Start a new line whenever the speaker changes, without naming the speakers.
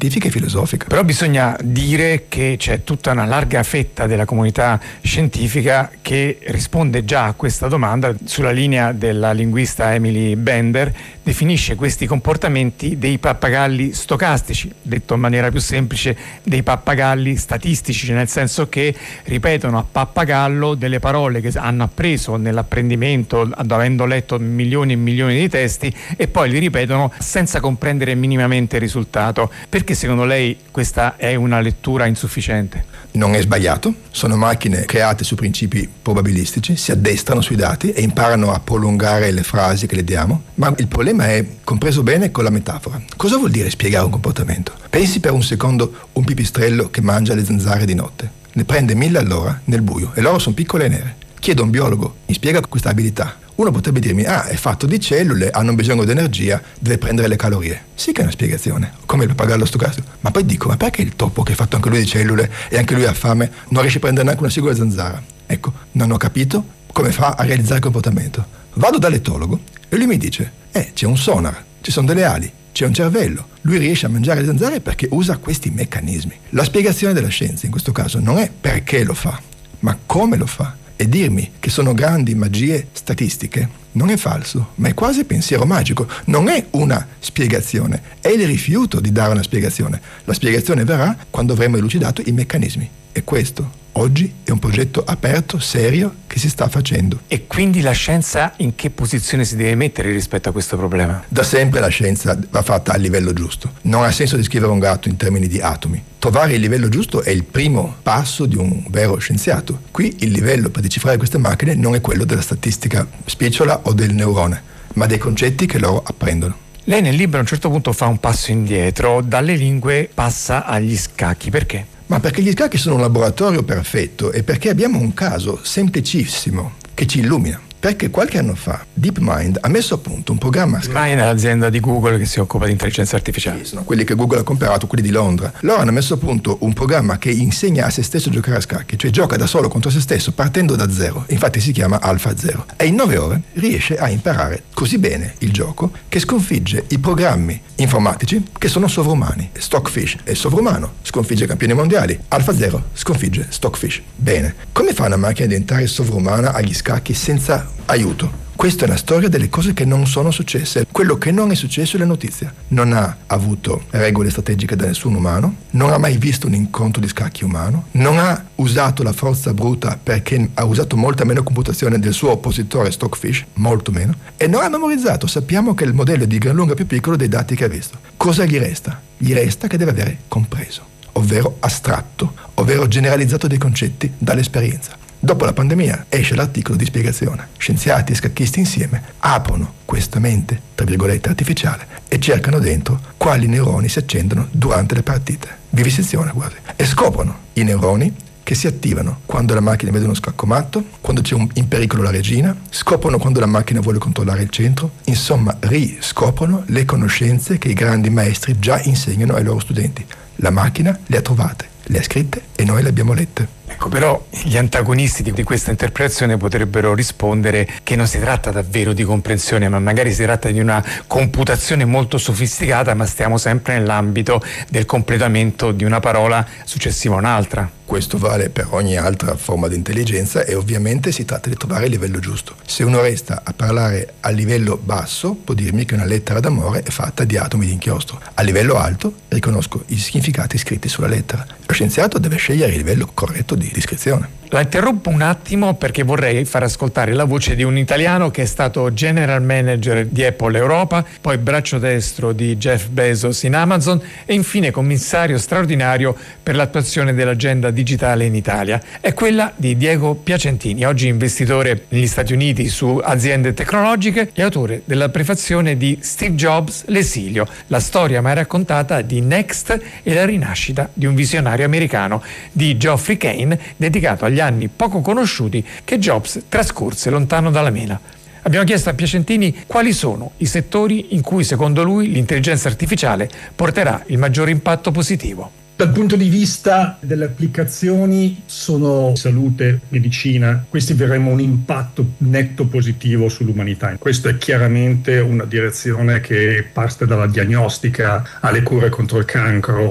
scientifica e filosofica.
Però bisogna dire che c'è tutta una larga fetta della comunità scientifica che risponde già a questa domanda sulla linea della linguista Emily Bender, definisce questi comportamenti dei pappagalli stocastici, detto in maniera più semplice dei pappagalli statistici, nel senso che ripetono a pappagallo delle parole che hanno appreso nell'apprendimento avendo letto milioni e milioni di testi e poi li ripetono senza comprendere minimamente il risultato. Perché secondo lei questa è una lettura insufficiente?
Non è sbagliato, sono macchine create su principi probabilistici, si addestrano sui dati e imparano a prolungare le frasi che le diamo, ma il problema è compreso bene con la metafora. Cosa vuol dire spiegare un comportamento? Pensi per un secondo un pipistrello che mangia le zanzare di notte, ne prende 1000 all'ora nel buio e loro sono piccole e nere. Chiedo a un biologo, mi spiega questa abilità. Uno potrebbe dirmi, è fatto di cellule, hanno bisogno di energia, deve prendere le calorie. Sì che è una spiegazione, come il pappagallo stocastico. Ma poi dico, ma perché il topo, che è fatto anche lui di cellule e anche lui ha fame, non riesce a prendere neanche una singola zanzara? Ecco, non ho capito come fa a realizzare il comportamento. Vado dall'etologo e lui mi dice, c'è un sonar, ci sono delle ali, c'è un cervello. Lui riesce a mangiare le zanzare perché usa questi meccanismi. La spiegazione della scienza in questo caso non è perché lo fa, ma come lo fa. E dirmi che sono grandi magie statistiche non è falso, ma è quasi pensiero magico. Non è una spiegazione, è il rifiuto di dare una spiegazione. La spiegazione verrà quando avremo elucidato i meccanismi. E questo oggi è un progetto aperto, serio, che si sta facendo.
E quindi la scienza in che posizione si deve mettere rispetto a questo problema?
Da sempre la scienza va fatta a livello giusto. Non ha senso descrivere un gatto in termini di atomi. Trovare il livello giusto è il primo passo di un vero scienziato. Qui il livello per decifrare queste macchine non è quello della statistica spicciola o del neurone, ma dei concetti che loro apprendono.
Lei nel libro a un certo punto fa un passo indietro, dalle lingue passa agli scacchi. Perché?
Ma perché gli scacchi sono un laboratorio perfetto e perché abbiamo un caso semplicissimo che ci illumina. Perché qualche anno fa DeepMind ha messo a punto un programma.
DeepMind è l'azienda di Google che si occupa di intelligenza artificiale.
Sì, sono quelli che Google ha comprato, quelli di Londra. Loro hanno messo a punto un programma che insegna a se stesso a giocare a scacchi, cioè gioca da solo contro se stesso partendo da zero. Infatti si chiama AlphaZero. E in 9 ore riesce a imparare così bene il gioco che sconfigge i programmi informatici che sono sovrumani. Stockfish è sovrumano, sconfigge campioni mondiali. AlphaZero sconfigge Stockfish. Bene. Come fa una macchina a diventare sovrumana agli scacchi senza aiuto? Questa è una storia delle cose che non sono successe. Quello che non è successo è la notizia. Non ha avuto regole strategiche da nessun umano, non ha mai visto un incontro di scacchi umano, non ha usato la forza bruta perché ha usato molta meno computazione del suo oppositore Stockfish, molto meno, e non ha memorizzato. Sappiamo che il modello è di gran lunga più piccolo dei dati che ha visto. Cosa gli resta? Gli resta che deve avere compreso, ovvero astratto, ovvero generalizzato dei concetti dall'esperienza. Dopo la pandemia esce l'articolo di spiegazione. Scienziati e scacchisti insieme aprono questa mente, tra virgolette, artificiale e cercano dentro quali neuroni si accendono durante le partite. Vivisezione quasi. E scoprono i neuroni che si attivano quando la macchina vede uno scaccomatto, quando c'è in pericolo la regina, scoprono quando la macchina vuole controllare il centro, insomma riscoprono le conoscenze che i grandi maestri già insegnano ai loro studenti. La macchina le ha trovate, le ha scritte e noi le abbiamo lette.
Ecco, però gli antagonisti di questa interpretazione potrebbero rispondere che non si tratta davvero di comprensione, ma magari si tratta di una computazione molto sofisticata, ma stiamo sempre nell'ambito del completamento di una parola successiva a un'altra.
Questo vale per ogni altra forma di intelligenza e ovviamente si tratta di trovare il livello giusto. Se uno resta a parlare a livello basso, può dirmi che una lettera d'amore è fatta di atomi di inchiostro. A livello alto riconosco i significati scritti sulla lettera. Lo scienziato deve scegliere il livello corretto di iscrizione.
La interrompo un attimo perché vorrei far ascoltare la voce di un italiano che è stato general manager di Apple Europa, poi braccio destro di Jeff Bezos in Amazon e infine commissario straordinario per l'attuazione dell'agenda digitale in Italia. È quella di Diego Piacentini, oggi investitore negli Stati Uniti su aziende tecnologiche e autore della prefazione di Steve Jobs, l'esilio, la storia mai raccontata di Next e la rinascita di un visionario americano, di Geoffrey Kane, dedicato agli anni poco conosciuti che Jobs trascorse lontano dalla mela. Abbiamo chiesto a Piacentini quali sono i settori in cui secondo lui l'intelligenza artificiale porterà il maggior impatto positivo.
Dal punto di vista delle applicazioni sono salute, medicina, questi verremo un impatto netto positivo sull'umanità. Questa è chiaramente una direzione che parte dalla diagnostica alle cure contro il cancro,